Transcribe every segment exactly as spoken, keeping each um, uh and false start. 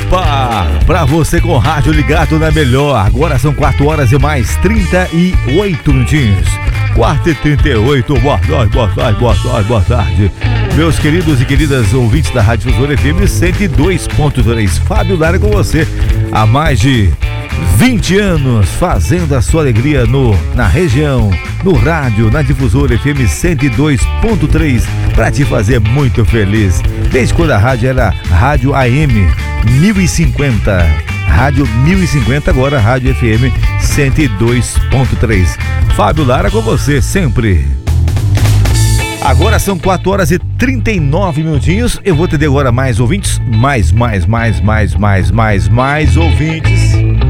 Opa! Pra você com o rádio ligado na melhor. Agora são quatro horas e mais trinta e oito minutinhos. quatro e trinta e oito. Boa tarde, boa tarde, boa tarde, boa tarde. Meus queridos e queridas ouvintes da Rádio Difusora F M cento e dois ponto três. Fábio Lara com você há mais de vinte anos, fazendo a sua alegria no, na região, no rádio, na Difusora F M cento e dois ponto três, para te fazer muito feliz. Desde quando a rádio era Rádio A M mil e cinquenta, Rádio mil e cinquenta, agora Rádio F M cento e dois ponto três. Fábio Lara com você sempre. Agora são quatro horas e trinta e nove minutinhos. Eu vou atender agora mais ouvintes. Mais, mais, mais, mais, mais, mais, mais ouvintes.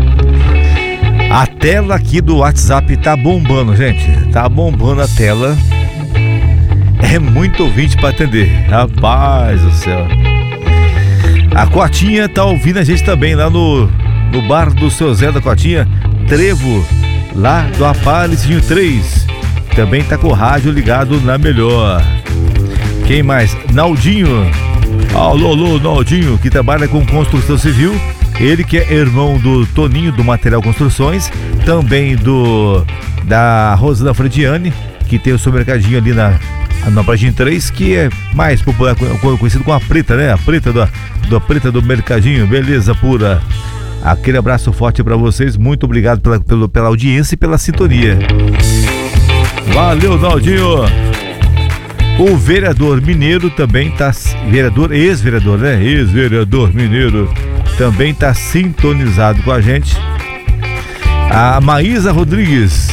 A tela aqui do WhatsApp tá bombando, gente. Tá bombando a tela. É muito ouvinte para atender. Rapaz do céu. A Cotinha tá ouvindo a gente também lá no, no bar do seu Zé da Cotinha. Trevo, lá do Aparecidinho três. Também tá com o rádio ligado na melhor. Quem mais? Naldinho. Alô, alô, Naldinho, que trabalha com construção civil. Ele que é irmão do Toninho do Material Construções. Também do da Rosana Frediani, que tem o seu mercadinho ali na, na Praginha três, que é mais popular, conhecido como a Preta, né? A Preta do, do, a Preta do Mercadinho. Beleza pura. Aquele abraço forte para vocês. Muito obrigado pela, pela, pela audiência e pela sintonia. Valeu, Naldinho. O vereador mineiro também tá, vereador, ex-vereador, né? Ex-vereador mineiro também tá sintonizado com a gente. A Maísa Rodrigues.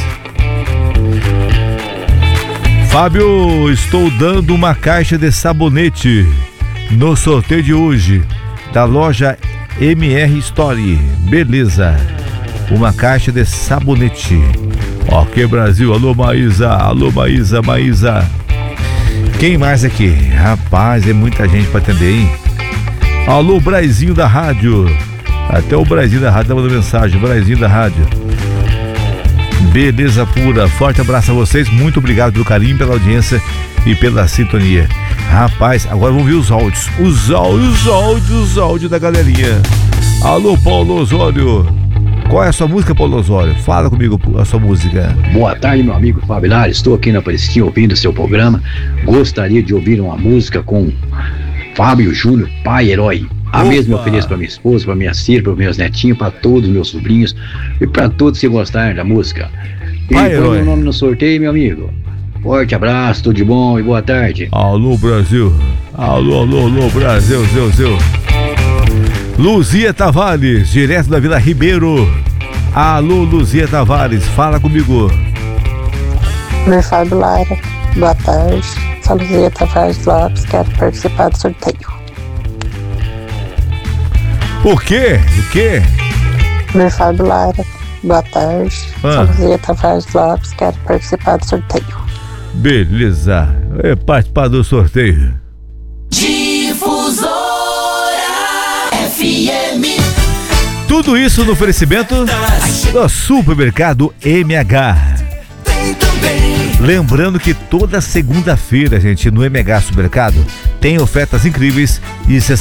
Fábio, estou dando uma caixa de sabonete no sorteio de hoje da loja M R Story. Beleza. Uma caixa de sabonete. Ok, Brasil. Alô, Maísa. Alô, Maísa, Maísa. Quem mais aqui? Rapaz, é muita gente para atender, hein? Alô, Brazinho da Rádio. Até o Brazinho da Rádio tá mandando mensagem. Brazinho da Rádio. Beleza pura. Forte abraço a vocês. Muito obrigado pelo carinho, pela audiência e pela sintonia. Rapaz, agora vamos ver os áudios. Os áudios, os áudios, os áudios da galerinha. Alô, Paulo Osório. Qual é a sua música, Paulo Osório? Fala comigo a sua música. Boa tarde, meu amigo Fábio Lara. Estou aqui na Aparecidinha ouvindo o seu programa. Gostaria de ouvir uma música com Fábio Júnior, pai herói. A Opa. mesma eu ofereço para minha esposa, para minha filha, para meus netinhos, para todos os meus sobrinhos e para todos que gostarem da música. E põe o nome no sorteio, meu amigo. Forte abraço, tudo de bom e boa tarde. Alô, Brasil. Alô, alô, alô, Brasil, Zeu, Zeu. Luzia Tavares, direto da Vila Ribeiro. Alô, Luzia Tavares, fala comigo. Oi, Fábio Lara, boa tarde. Sou Luzia Tavares Lopes, quero participar do sorteio. O quê? O quê? Oi, Fábio Lara, boa tarde. Ah. Sou Luzia Tavares Lopes, quero participar do sorteio. Beleza, é participar do sorteio. Difusora F M. Tudo isso no oferecimento do Supermercado M H. Lembrando que toda segunda-feira, gente, no M H Supermercado tem ofertas incríveis e